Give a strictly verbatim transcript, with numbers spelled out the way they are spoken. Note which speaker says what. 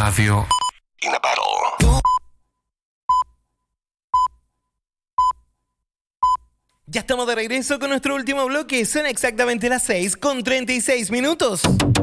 Speaker 1: Radio.
Speaker 2: In a battle.
Speaker 3: Ya estamos de regreso con nuestro último bloque. Son exactamente las seis con treinta y seis minutos.